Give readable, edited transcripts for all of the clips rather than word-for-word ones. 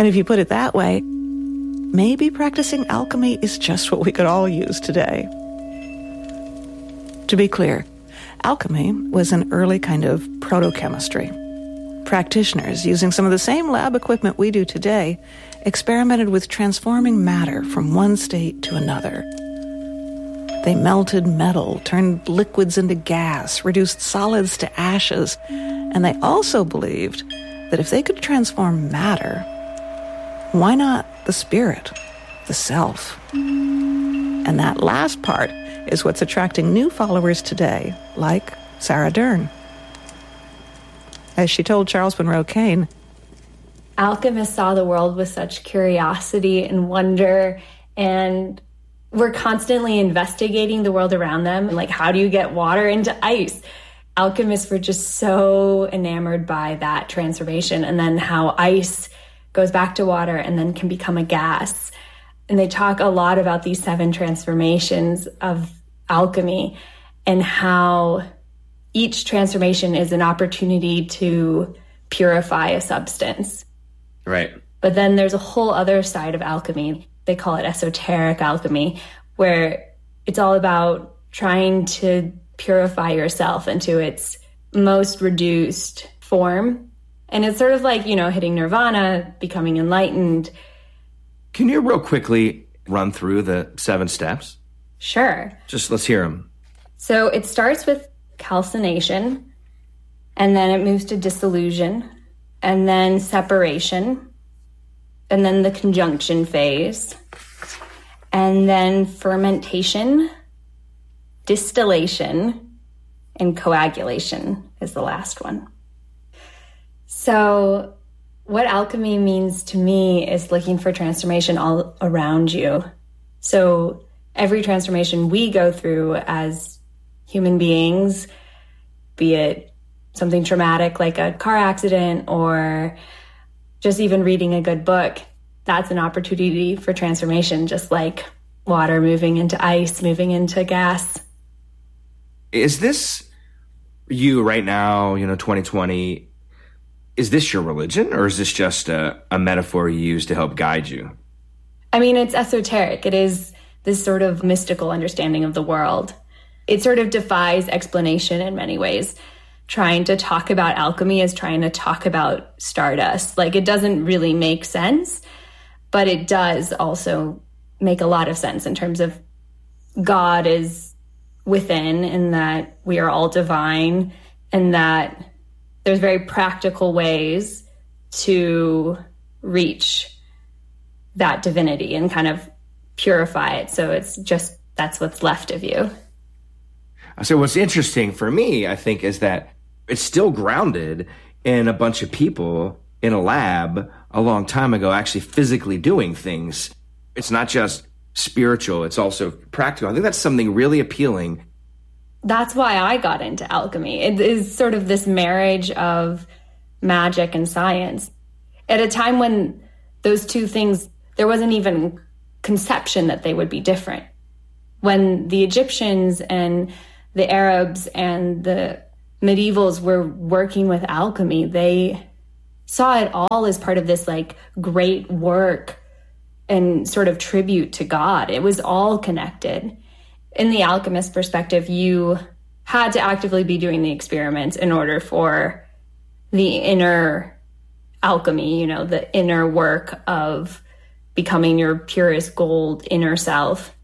And if you put it that way, maybe practicing alchemy is just what we could all use today. To be clear, alchemy was an early kind of proto-chemistry. Practitioners, using some of the same lab equipment we do today, experimented with transforming matter from one state to another. They melted metal, turned liquids into gas, reduced solids to ashes, and they also believed that if they could transform matter, why not the spirit, the self? And that last part is what's attracting new followers today, like Sarah Dern. As she told Charles Monroe Kane, alchemists saw the world with such curiosity and wonder, and were constantly investigating the world around them. Like, how do you get water into ice? Alchemists were just so enamored by that transformation, and then how ice goes back to water and then can become a gas. And they talk a lot about these 7 transformations of alchemy and how each transformation is an opportunity to purify a substance. Right. But then there's a whole other side of alchemy. They call it esoteric alchemy, where it's all about trying to purify yourself into its most reduced form. And it's sort of like, hitting nirvana, becoming enlightened. Can you real quickly run through the 7 steps? Sure. Just let's hear them. So it starts with calcination, and then it moves to dissolution, and then separation, and then the conjunction phase, and then fermentation, distillation, and coagulation is the last one. So what alchemy means to me is looking for transformation all around you. So every transformation we go through as human beings, be it something traumatic like a car accident or just even reading a good book, that's an opportunity for transformation, just like water moving into ice, moving into gas. Is this you right now, 2020, is this your religion, or is this just a metaphor you use to help guide you? I mean, it's esoteric. It is this sort of mystical understanding of the world. It sort of defies explanation in many ways. Trying to talk about alchemy is trying to talk about stardust. Like, it doesn't really make sense, but it does also make a lot of sense in terms of God is within, and that we are all divine, and that there's very practical ways to reach that divinity and kind of purify it. So it's just, that's what's left of you. So what's interesting for me, I think, is that it's still grounded in a bunch of people in a lab a long time ago actually physically doing things. It's not just spiritual, it's also practical. I think that's something really appealing. That's why I got into alchemy. It is sort of this marriage of magic and science. At a time when those two things, there wasn't even conception that they would be different. When the Egyptians and the Arabs and the medievals were working with alchemy, they saw it all as part of this like great work and sort of tribute to God. It was all connected. In the alchemist perspective, you had to actively be doing the experiments in order for the inner alchemy, the inner work of becoming your purest gold inner self.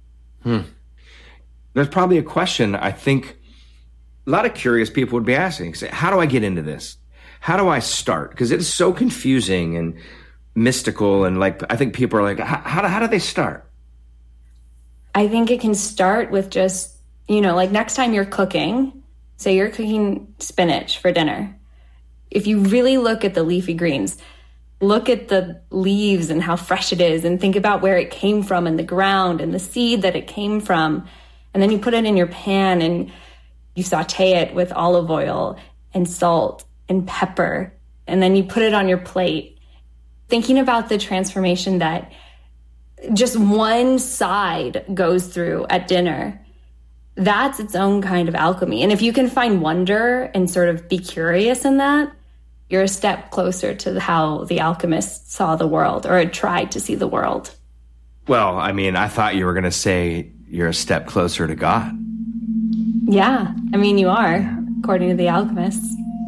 There's probably a question I think a lot of curious people would be asking. Say, how do I get into this? How do I start? Because it is so confusing and mystical, and I think people are like, how do they start? I think it can start with just, next time you're cooking, say you're cooking spinach for dinner. If you really look at the leafy greens, look at the leaves and how fresh it is, and think about where it came from and the ground and the seed that it came from. And then you put it in your pan and you saute it with olive oil and salt and pepper. And then you put it on your plate, thinking about the transformation that just one side goes through at dinner. That's its own kind of alchemy. And if you can find wonder and sort of be curious in that, you're a step closer to how the alchemists saw the world, or tried to see the world. Well, I mean, I thought you were going to say you're a step closer to God. Yeah, I mean, you are, according to the alchemists.